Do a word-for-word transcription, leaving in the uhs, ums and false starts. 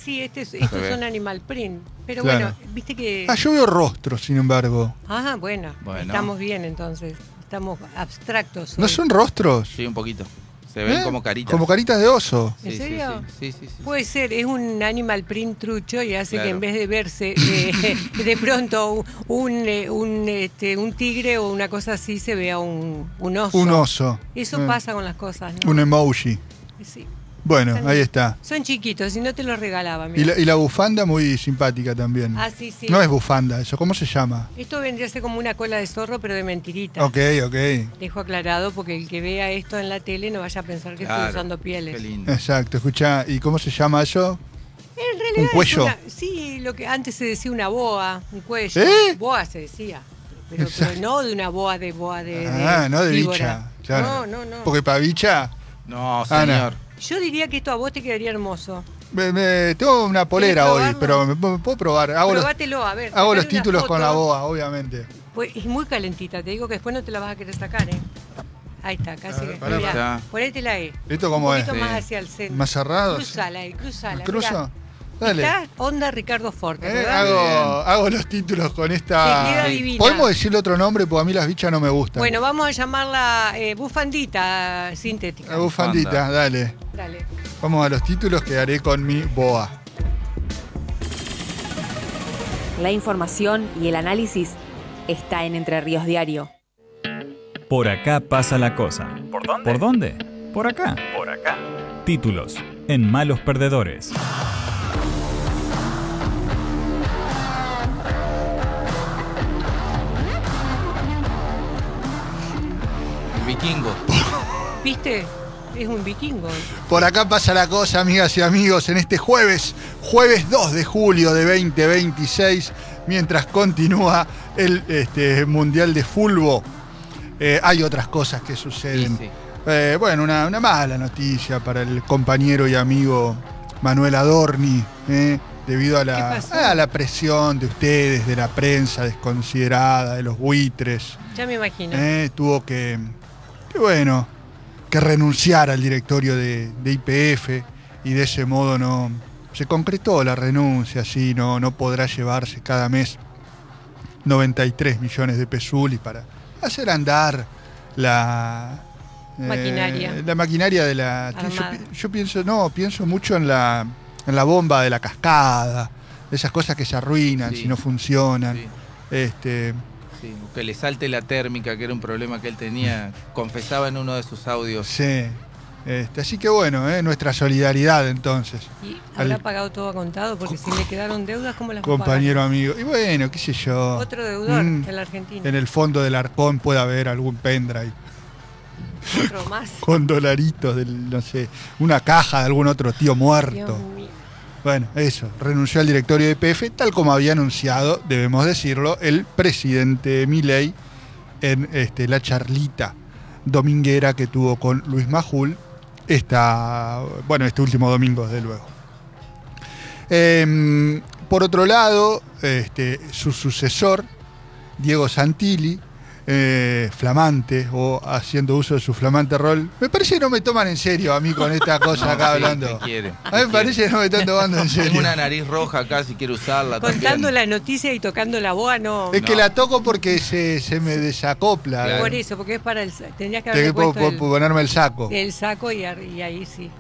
sí, este es, estos ve. son animal print. Pero Claro. bueno, viste que... Ah, yo veo rostros, sin embargo. Ah, bueno, Bueno. estamos bien entonces. Estamos abstractos. ¿No hoy. son rostros? Sí, un poquito. Se ven ¿Eh? como caritas. Como caritas de oso. ¿En Sí, sí, serio? Sí, sí, sí. sí. Puede ser, es un animal print trucho y hace Claro. que en vez de verse eh, de pronto un, eh, un, este, un tigre o una cosa así, se vea un, un oso. Un oso. Eso Eh, pasa con las cosas, ¿no? Un emoji. Sí. Bueno, Están- ahí está. Son chiquitos, si no te los regalaba. Y mirá. la, y la bufanda muy simpática también. Ah, sí, sí. No es bufanda eso, ¿cómo se llama? Esto vendría a ser como una cola de zorro, pero de mentirita. Ok, ok. Dejo aclarado porque el que vea esto en la tele no vaya a pensar que Claro, estoy usando pieles. Qué lindo. Exacto, escucha, ¿y cómo se llama eso? En realidad ¿Un cuello? es una- sí, lo que antes se decía una boa, un cuello. ¿Eh? Boa se decía. Pero, Exacto. pero no de una boa de boa de. Ah, no de víbora. bicha. Claro. No, no, no. Porque para bicha, No, Ana. señor. Yo diría que esto a vos te quedaría hermoso. me- me- tengo una polera ¿Querés hoy, probarlo? pero me, me puedo probar. Hago los, Probátelo, a ver. hago los sacale una títulos con la foto. boa, obviamente. Pues es muy calentita, te digo que después no te la vas a querer sacar, ¿eh? Ahí está, casi. A ver, que- pará, mirá, pará. ponétela ahí. ¿Esto cómo Un es? poquito Sí. más hacia el centro. ¿Más cerrado? Cruzala ahí, cruzala. ¿Cruzo? mirá. Dale. Está onda Ricardo Forte, Eh, ¿verdad? hago, Bien. hago los títulos con esta. Te queda Sí. divina. ¿Podemos decirle otro nombre? Porque a mí las bichas no me gustan. Bueno, vamos a llamarla eh, bufandita sintética. La bufandita, Bufanda. dale. Dale. Vamos a los títulos que haré con mi boa. La información y el análisis está en Entre Ríos Diario. Por acá pasa la cosa. ¿Por dónde? ¿Por dónde? Por acá. Por acá. Títulos en Malos Perdedores. El vikingo. ¿Viste? Es un vikingo. Por acá pasa la cosa, amigas y amigos, en este jueves, jueves dos de julio de veinte veintiséis, mientras continúa el este, Mundial de Fútbol. Eh, hay otras cosas que suceden. Sí, sí. Eh, bueno, una, una mala noticia para el compañero y amigo Manuel Adorni, eh, debido a ¿Qué la, pasó? a la presión de ustedes, de la prensa desconsiderada, de los buitres. Ya me imagino. Eh, tuvo que, que, bueno, que renunciar al directorio de, de Y P F y de ese modo no se concretó la renuncia, así no, no podrá llevarse cada mes noventa y tres millones de pesulis para hacer andar la eh, Maquinaria. la maquinaria de la yo, Armada. pi- yo pienso no pienso mucho en la en la bomba de la cascada, esas cosas que se arruinan Sí. si no funcionan. Sí, este sí. Que le salte la térmica, que era un problema que él tenía. Confesaba en uno de sus audios. Sí, este, así que bueno, eh, nuestra solidaridad entonces, ¿Y habrá al- pagado todo a contado? Porque si le quedaron deudas, ¿cómo las va a pagar? compañero amigo. Y bueno, qué sé yo. Otro deudor Mm, en la Argentina. en el fondo del arcón puede haber algún pendrive Otro más. con dolaritos, del, no sé, una caja de algún otro tío Dios muerto. mío. Bueno, eso, renunció al directorio de Y P F, tal como había anunciado, debemos decirlo, el presidente Milei en este, la charlita dominguera que tuvo con Luis Majul, esta, bueno, este último domingo, desde luego. Em, por otro lado, este, su sucesor, Diego Santilli, eh, flamante o haciendo uso de su flamante rol, me parece que no me toman en serio a mí con esta cosa No, acá sí, hablando. te quiere, A te mí me parece quiere. que no me están tomando en serio. Tengo una nariz roja acá si quiere usarla Contando también. la noticia y tocando la boa, no. Es que No. la toco porque se, se me desacopla. Claro. Por eso, porque es para el. Tendrías que Tengo haber que po- puesto po- ponerme el saco. el, el saco y, ar- y ahí sí.